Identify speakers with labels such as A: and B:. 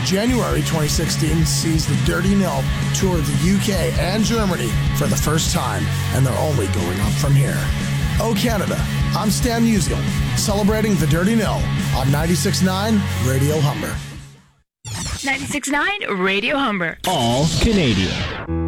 A: January 2016 sees the Dirty Nil tour the UK and Germany for the first time, and they're only going up from here. Oh Canada, I'm Stan Musial, celebrating the Dirty Nil on 96.9 Radio Humber.
B: 96.9 Radio Humber.
C: All Canadian.